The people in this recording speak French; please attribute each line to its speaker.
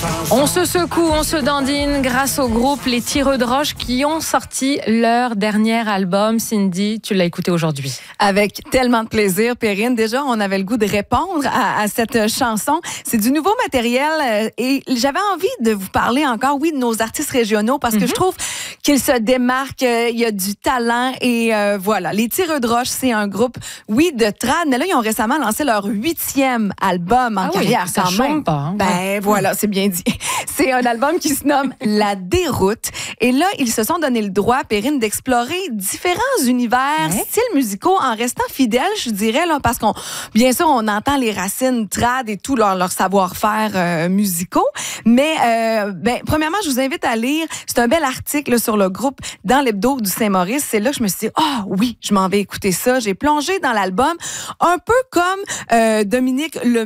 Speaker 1: On se secoue, on se dandine grâce au groupe Les Tireux de Roche qui ont sorti leur dernier album. Cindy, tu l'as écouté aujourd'hui.
Speaker 2: Avec tellement de plaisir, Perrine. Déjà, on avait le goût de répondre à cette chanson. C'est du nouveau matériel et j'avais envie de vous parler encore, oui, de nos artistes régionaux parce que je trouve qu'ils se démarquent. Il y a du talent et voilà. Les Tireux de Roche, c'est un groupe, oui, de trad, mais là, ils ont récemment lancé leur 8e album en carrière.
Speaker 1: Ça
Speaker 2: quand même.
Speaker 1: Pas, hein?
Speaker 2: Ben voilà, c'est bien dit. C'est un album qui se nomme La Déroute. Et là, ils se sont donné le droit, Perrine, d'explorer différents univers, styles musicaux, en restant fidèles, je dirais, là, parce qu'on, bien sûr, on entend les racines trad et tout leur savoir-faire musicaux. Mais, premièrement, je vous invite à lire. C'est un bel article là, sur le groupe dans l'Hebdo du Saint-Maurice. C'est là que je me suis dit, oui, je m'en vais écouter ça. J'ai plongé dans l'album, un peu comme Dominique Le